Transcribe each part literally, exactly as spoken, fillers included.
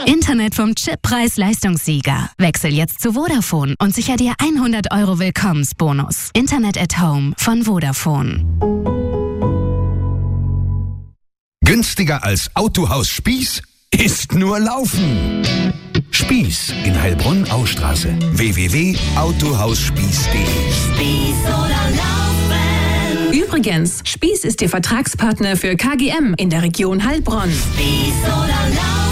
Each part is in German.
Internet vom Chip Preis-Leistungssieger. Wechsel jetzt zu Vodafone und sicher dir hundert Euro Willkommensbonus. Internet at Home von Vodafone. Günstiger als Autohaus Spieß ist nur Laufen. Spieß in Heilbronn-Austraße. w w w punkt autohausspieß punkt de Spieß oder Laufen. Übrigens, Spieß ist Ihr Vertragspartner für K G M in der Region Heilbronn. Spieß oder Laufen.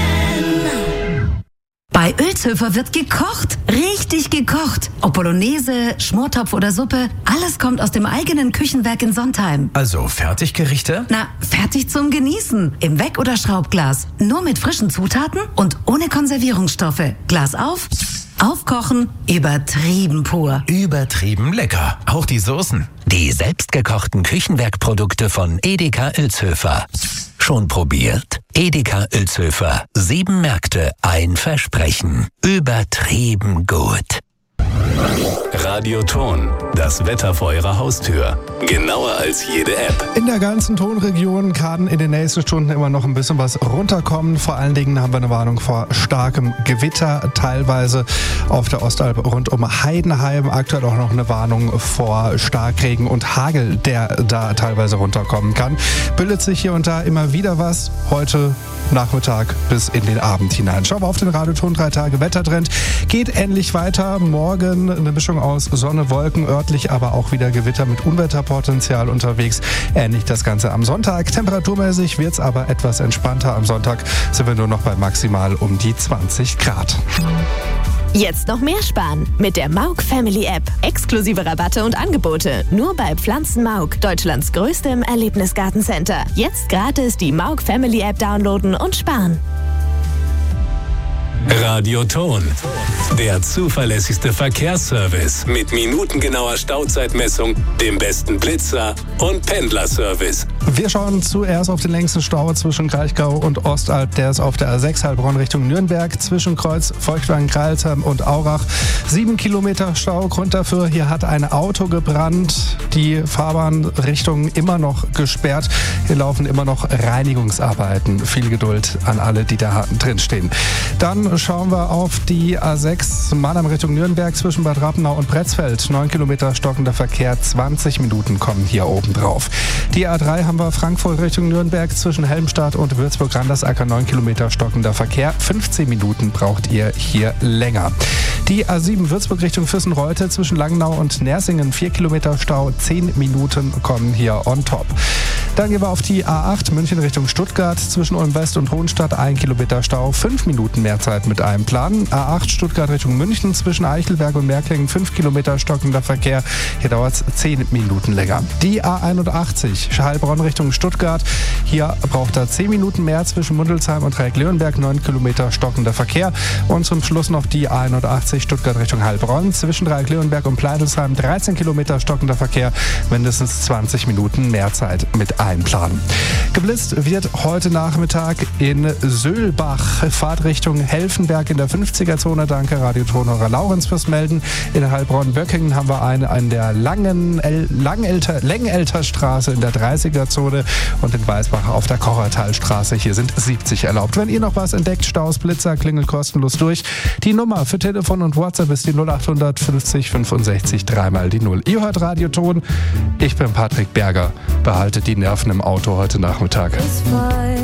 Bei Oelzhöfer wird gekocht, richtig gekocht. Ob Bolognese, Schmortopf oder Suppe, alles kommt aus dem eigenen Küchenwerk in Sontheim. Also Fertiggerichte? Na, fertig zum Genießen. Im Weck- oder Schraubglas. Nur mit frischen Zutaten und ohne Konservierungsstoffe. Glas auf, aufkochen, übertrieben pur. Übertrieben lecker. Auch die Soßen. Die selbstgekochten Küchenwerkprodukte von Edeka Oelzhöfer. Schon probiert? Edeka Oelzhöfer. Sieben Märkte, ein Versprechen. Übertrieben gut. Radioton, das Wetter vor Ihrer Haustür. Genauer als jede App. In der ganzen Tonregion kann in den nächsten Stunden immer noch ein bisschen was runterkommen. Vor allen Dingen haben wir eine Warnung vor starkem Gewitter, teilweise auf der Ostalb rund um Heidenheim. Aktuell auch noch eine Warnung vor Starkregen und Hagel, der da teilweise runterkommen kann. Bildet sich hier und da immer wieder was. Heute Nachmittag bis in den Abend hinein. Schauen wir auf den Radioton drei Tage Wettertrend. Geht ähnlich weiter. Morgen eine Mischung aus Sonne, Wolken, örtlich aber auch wieder Gewitter mit Unwetterpotenzial unterwegs. Ähnlich das Ganze am Sonntag. Temperaturmäßig wird es aber etwas entspannter. Am Sonntag sind wir nur noch bei maximal um die zwanzig Grad. Jetzt noch mehr sparen mit der Mauk Family App. Exklusive Rabatte und Angebote. Nur bei Pflanzen Mauk, Deutschlands größtem Erlebnisgartencenter. Jetzt gratis die Mauk Family App downloaden und sparen. Radioton, der zuverlässigste Verkehrsservice mit minutengenauer Stauzeitmessung, dem besten Blitzer und Pendlerservice. Wir schauen zuerst auf den längsten Stau zwischen Kraichgau und Ostalb. Der ist auf der A sechs Heilbronn Richtung Nürnberg zwischen Kreuz Feuchtwagen-Greilsheim und Aurach. Sieben Kilometer Stau. Grund dafür, hier hat ein Auto gebrannt. Die Fahrbahnrichtung immer noch gesperrt. Hier laufen immer noch Reinigungsarbeiten. Viel Geduld an alle, die da drin stehen. Dann schauen wir auf die A sechs Mannheim Richtung Nürnberg zwischen Bad Rappenau und Pretzfeld. Neun Kilometer stockender Verkehr, zwanzig Minuten kommen hier oben drauf. Die A drei haben wir Frankfurt Richtung Nürnberg zwischen Helmstadt und Würzburg-Randersacker. Neun Kilometer stockender Verkehr, fünfzehn Minuten braucht ihr hier länger. Die A sieben Würzburg Richtung Füssen-Reutte zwischen Langnau und Nersingen. Vier Kilometer Stau, zehn Minuten kommen hier on top. Dann gehen wir auf die A acht München Richtung Stuttgart zwischen Ulm West und Hohenstadt. Ein Kilometer Stau, fünf Minuten mehr Zeit mit einem Plan. A acht Stuttgart Richtung München zwischen Eichelberg und Märklingen. Fünf Kilometer stockender Verkehr. Hier dauert es zehn Minuten länger. Die A einundachtzig Heilbronn Richtung Stuttgart. Hier braucht er zehn Minuten mehr zwischen Mundelsheim und Dreieck-Leonberg. Neun Kilometer stockender Verkehr. Und zum Schluss noch die A einundachtzig Stuttgart Richtung Heilbronn zwischen Dreieck-Leonberg und Pleidelsheim. dreizehn Kilometer stockender Verkehr. Mindestens zwanzig Minuten mehr Zeit mit einplanen. Geblitzt wird heute Nachmittag in Söhlbach. Fahrtrichtung Helfenberg in der fünfziger-Zone. Danke Radiotonhörer Laurenz fürs Melden. In Heilbronn-Böckingen haben wir eine an der Langen El Langelter Längelterstraße in der dreißiger-Zone und in Weißbach auf der Kochertalstraße. Hier sind siebzig erlaubt. Wenn ihr noch was entdeckt, Staus, Blitzer, klingelt kostenlos durch. Die Nummer für Telefon und WhatsApp ist die null achthundert fünfzig fünfundsechzig dreimal die null. Ihr hört Radioton. Ich bin Patrick Berger. Behaltet die Nerven im Auto heute Nachmittag.